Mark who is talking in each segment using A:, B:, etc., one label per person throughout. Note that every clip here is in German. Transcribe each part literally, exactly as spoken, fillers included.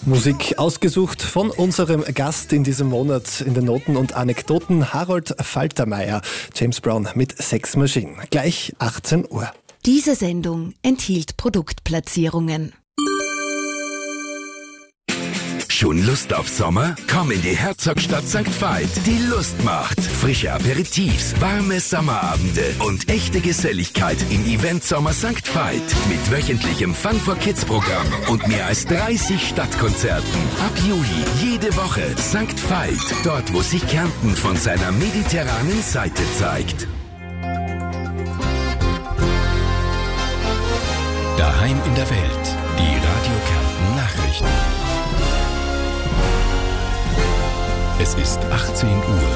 A: Musik ausgesucht von unserem Gast in diesem Monat in den Noten und Anekdoten, Harold Faltermeier. James Brown mit Sex Machine. Gleich achtzehn Uhr.
B: Diese Sendung enthielt Produktplatzierungen.
C: Schon Lust auf Sommer? Komm in die Herzogstadt Sankt Veit. Die Lust macht. Frische Aperitifs, warme Sommerabende und echte Geselligkeit im Event Sommer Sankt Veit. Mit wöchentlichem Fun for Kids Programm und mehr als dreißig Stadtkonzerten. Ab Juli jede Woche Sankt Veit. Dort, wo sich Kärnten von seiner mediterranen Seite zeigt. Daheim in der Welt. Die Radio Kärnten Nachrichten. Es ist achtzehn Uhr.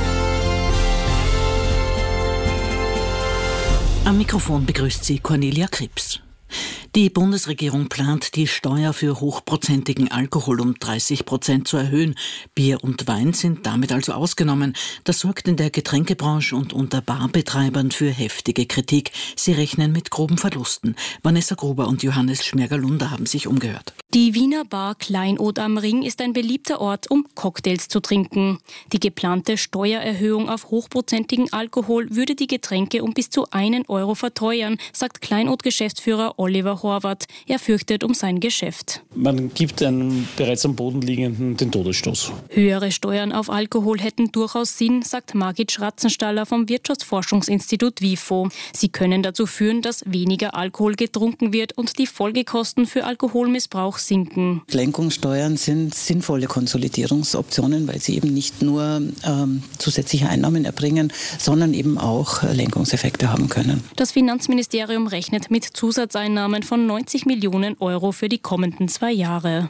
D: Am Mikrofon begrüßt sie Cornelia Krips. Die Bundesregierung plant, die Steuer für hochprozentigen Alkohol um dreißig Prozent zu erhöhen. Bier und Wein sind damit also ausgenommen. Das sorgt in der Getränkebranche und unter Barbetreibern für heftige Kritik. Sie rechnen mit groben Verlusten. Vanessa Gruber und Johannes Schmerger-Lunder haben sich umgehört.
E: Die Wiener Bar Kleinod am Ring ist ein beliebter Ort, um Cocktails zu trinken. Die geplante Steuererhöhung auf hochprozentigen Alkohol würde die Getränke um bis zu einen Euro verteuern, sagt Kleinod-Geschäftsführer Oliver Horvath. Er fürchtet um sein Geschäft.
F: Man gibt einem bereits am Boden liegenden den Todesstoß.
E: Höhere Steuern auf Alkohol hätten durchaus Sinn, sagt Margit Schratzenstaller vom Wirtschaftsforschungsinstitut WIFO. Sie können dazu führen, dass weniger Alkohol getrunken wird und die Folgekosten für Alkoholmissbrauch sinken.
G: Lenkungssteuern sind sinnvolle Konsolidierungsoptionen, weil sie eben nicht nur ähm, zusätzliche Einnahmen erbringen, sondern eben auch Lenkungseffekte haben können.
E: Das Finanzministerium rechnet mit Zusatzeinnahmen von neunzig Millionen Euro für die kommenden zwei Jahre.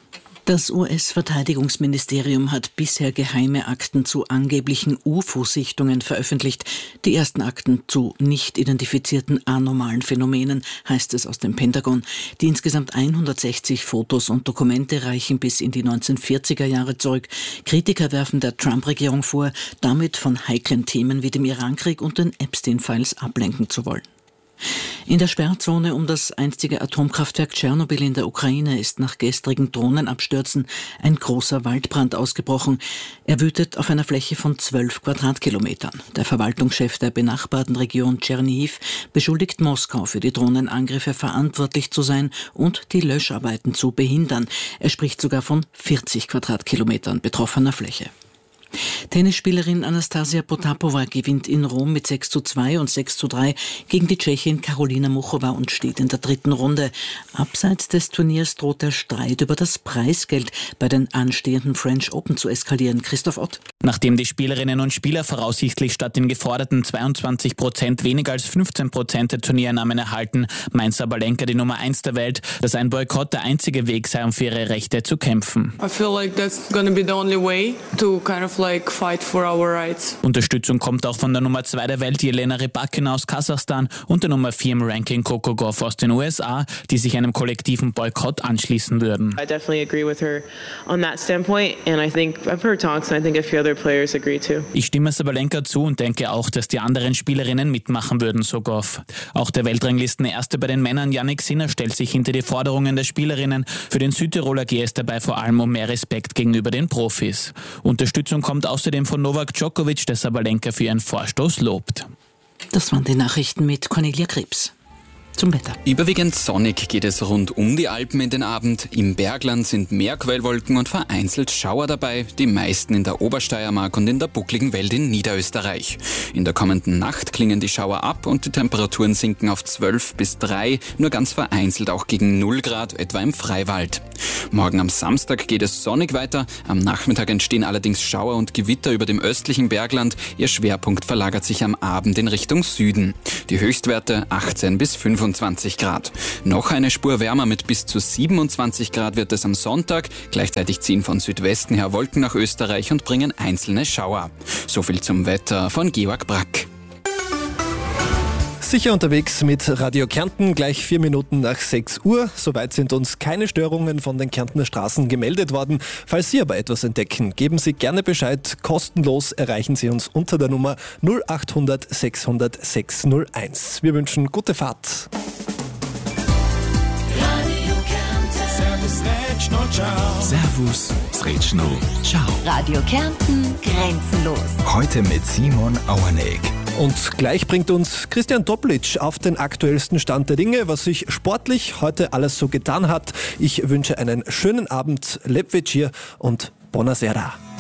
D: Das U S-Verteidigungsministerium hat bisher geheime Akten zu angeblichen U F O-Sichtungen veröffentlicht. Die ersten Akten zu nicht identifizierten anormalen Phänomenen, heißt es aus dem Pentagon. Die insgesamt hundertsechzig Fotos und Dokumente reichen bis in die neunzehnhundertvierziger Jahre zurück. Kritiker werfen der Trump-Regierung vor, damit von heiklen Themen wie dem Irankrieg und den Epstein-Files ablenken zu wollen. In der Sperrzone um das einstige Atomkraftwerk Tschernobyl in der Ukraine ist nach gestrigen Drohnenabstürzen ein großer Waldbrand ausgebrochen. Er wütet auf einer Fläche von zwölf Quadratkilometern. Der Verwaltungschef der benachbarten Region Tschernihiv beschuldigt Moskau, für die Drohnenangriffe verantwortlich zu sein und die Löscharbeiten zu behindern. Er spricht sogar von vierzig Quadratkilometern betroffener Fläche. Tennisspielerin Anastasia Potapova gewinnt in Rom mit sechs zu zwei und sechs zu drei gegen die Tschechin Karolina Muchova und steht in der dritten Runde. Abseits des Turniers droht der Streit über das Preisgeld bei den anstehenden French Open zu eskalieren. Christoph Ott.
H: Nachdem die Spielerinnen und Spieler voraussichtlich statt den geforderten zweiundzwanzig Prozent weniger als fünfzehn Prozent der Turniereinnahmen erhalten, meint Sabalenka, die Nummer eins der Welt, dass ein Boykott der einzige Weg sei, um für ihre Rechte zu kämpfen.
I: I feel like that's gonna be the only way to kind of like fight for our rights.
H: Unterstützung kommt auch von der Nummer zwei der Welt, Jelena Rybakina aus Kasachstan, und der Nummer vier im Ranking, Coco Gauff aus den U S A, die sich einem kollektiven Boykott anschließen würden.
I: I definitely agree with her on that standpoint, and I think I've heard talks and I think a few other players agree too.
H: Ich stimme Sabalenka zu und denke auch, dass die anderen Spielerinnen mitmachen würden, so Gauff. Auch der Weltranglisten-Erste bei den Männern, Jannik Sinner, stellt sich hinter die Forderungen der Spielerinnen. Für den Südtiroler gehe es dabei vor allem um mehr Respekt gegenüber den Profis. Unterstützung kommt außerdem von Novak Djokovic, der Sabalenka für ihren Vorstoß lobt.
D: Das waren die Nachrichten mit Cornelia Krips. Zum Wetter.
J: Überwiegend sonnig geht es rund um die Alpen in den Abend. Im Bergland sind mehr Quellwolken und vereinzelt Schauer dabei, die meisten in der Obersteiermark und in der buckligen Welt in Niederösterreich. In der kommenden Nacht klingen die Schauer ab und die Temperaturen sinken auf zwölf bis drei, nur ganz vereinzelt auch gegen null Grad, etwa im Freiwald. Morgen am Samstag geht es sonnig weiter. Am Nachmittag entstehen allerdings Schauer und Gewitter über dem östlichen Bergland. Ihr Schwerpunkt verlagert sich am Abend in Richtung Süden. Die Höchstwerte achtzehn bis fünfundzwanzig Grad. Noch eine Spur wärmer mit bis zu siebenundzwanzig Grad wird es am Sonntag. Gleichzeitig ziehen von Südwesten her Wolken nach Österreich und bringen einzelne Schauer. So viel zum Wetter von Georg Brack.
A: Sicher unterwegs mit Radio Kärnten, gleich vier Minuten nach sechs Uhr. Soweit sind uns keine Störungen von den Kärntner Straßen gemeldet worden. Falls Sie aber etwas entdecken, geben Sie gerne Bescheid. Kostenlos erreichen Sie uns unter der Nummer null acht hundert sechshundert sechshunderteins. Wir wünschen gute Fahrt.
K: Radio Kärnten. Servus,
C: Servus, Sretschno, ciao.
B: Radio Kärnten grenzenlos.
C: Heute mit Simon Auerneck.
A: Und gleich bringt uns Christian Toplic auf den aktuellsten Stand der Dinge, was sich sportlich heute alles so getan hat. Ich wünsche einen schönen Abend, Lep Večer und Buonasera.